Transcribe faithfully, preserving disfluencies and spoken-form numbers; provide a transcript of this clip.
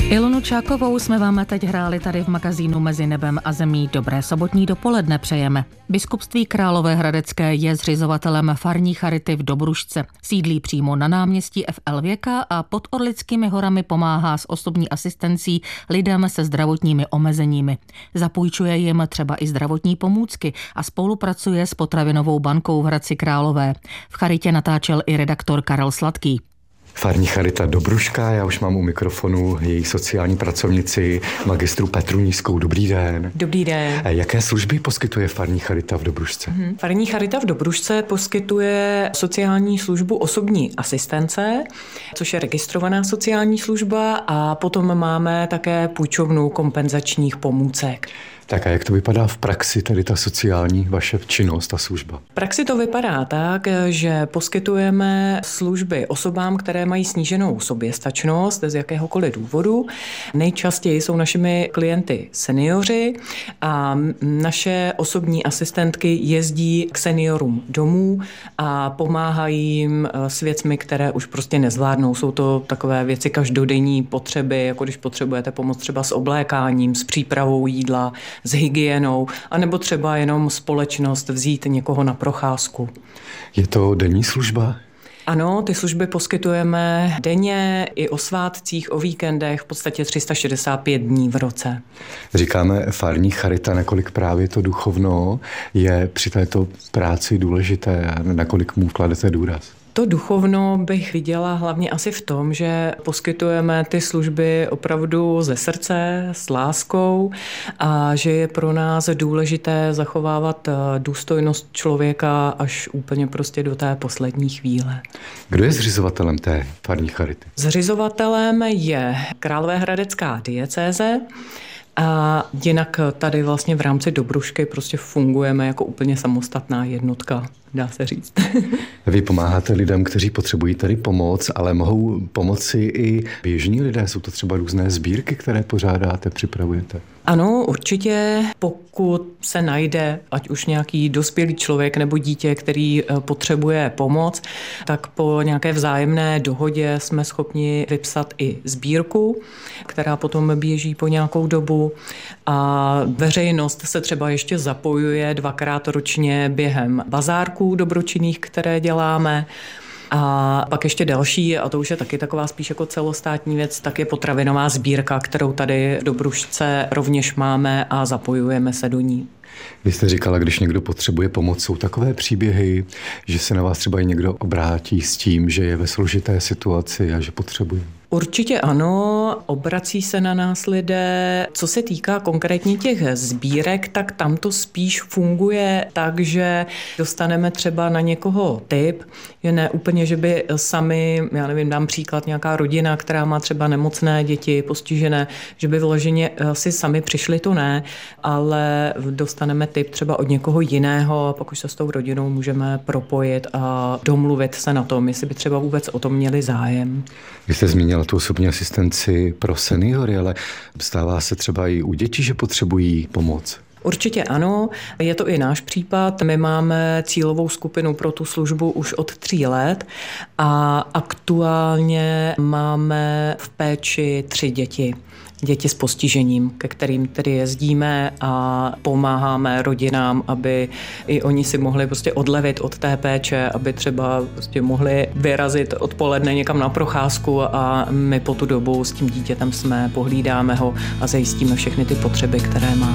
Ilonu Čákovou jsme vám teď hráli tady v magazínu Mezi nebem a zemí. Dobré sobotní dopoledne přejeme. Biskupství Královéhradecké je zřizovatelem farní charity v Dobrušce. Sídlí přímo na náměstí F L Věka a pod Orlickými horami pomáhá s osobní asistencí lidem se zdravotními omezeními. Zapůjčuje jim třeba i zdravotní pomůcky a spolupracuje s potravinovou bankou v Hradci Králové. V charitě natáčel i redaktor Karel Sladký. Farní charita Dobruška, já už mám u mikrofonu její sociální pracovnici, magistru Petru Nízkou. Dobrý den. Dobrý den. Jaké služby poskytuje farní charita v Dobrušce? Hmm. Farní charita v Dobrušce poskytuje sociální službu osobní asistence, což je registrovaná sociální služba, a potom máme také půjčovnu kompenzačních pomůcek. Tak a jak to vypadá v praxi, tedy ta sociální vaše činnost, ta služba? V praxi to vypadá tak, že poskytujeme služby osobám, které mají sníženou soběstačnost z jakéhokoliv důvodu. Nejčastěji jsou našimi klienty seniori a naše osobní asistentky jezdí k seniorům domů a pomáhají jim s věcmi, které už prostě nezvládnou. Jsou to takové věci každodenní potřeby, jako když potřebujete pomoct třeba s oblékáním, s přípravou jídla, s hygienou, anebo třeba jenom společnost vzít někoho na procházku. Je to denní služba? Ano, ty služby poskytujeme denně i o svátcích, o víkendech, v podstatě tři sta šedesát pět dní v roce. Říkáme farní charita, nakolik právě to duchovno je při této práci důležité a nakolik mu kladete důraz? To duchovno bych viděla hlavně asi v tom, že poskytujeme ty služby opravdu ze srdce, s láskou a že je pro nás důležité zachovávat důstojnost člověka až úplně prostě do té poslední chvíle. Kdo je zřizovatelem té farní charity? Zřizovatelem je Královéhradecká diecéze. A jinak tady vlastně v rámci Dobrušky prostě fungujeme jako úplně samostatná jednotka, dá se říct. Vy pomáháte lidem, kteří potřebují tady pomoc, ale mohou pomoci i běžní lidé. Jsou to třeba různé sbírky, které pořádáte, připravujete? Ano, určitě, pokud se najde ať už nějaký dospělý člověk nebo dítě, který potřebuje pomoc, tak po nějaké vzájemné dohodě jsme schopni vypsat i sbírku, která potom běží po nějakou dobu, a veřejnost se třeba ještě zapojuje dvakrát ročně během bazárků dobročinných, které děláme. A pak ještě další, a to už je taky taková spíš jako celostátní věc, tak je potravinová sbírka, kterou tady v Dobrušce rovněž máme a zapojujeme se do ní. Vy jste říkala, když někdo potřebuje pomoc, jsou takové příběhy, že se na vás třeba i někdo obrátí s tím, že je ve složité situaci a že potřebuje? Určitě ano, obrací se na nás lidé. Co se týká konkrétně těch sbírek, tak tam to spíš funguje tak, že dostaneme třeba na někoho tip, je ne úplně, že by sami, já nevím, dám příklad, nějaká rodina, která má třeba nemocné děti, postižené, že by vyloženě si sami přišli, to ne, ale dostaneme tip třeba od někoho jiného a pak už se s tou rodinou můžeme propojit a domluvit se na tom, jestli by třeba vůbec o tom měli zájem. Vy jste zmínila tu osobní asistenci pro seniory, ale stává se třeba i u dětí, že potřebují pomoc? Určitě ano, je to i náš případ. My máme cílovou skupinu pro tu službu už od tří let a aktuálně máme v péči tři děti. Děti s postižením, ke kterým tedy jezdíme a pomáháme rodinám, aby i oni si mohli prostě odlevit od té péče, aby třeba prostě mohli vyrazit odpoledne někam na procházku a my po tu dobu s tím dítětem jsme, pohlídáme ho a zajistíme všechny ty potřeby, které má.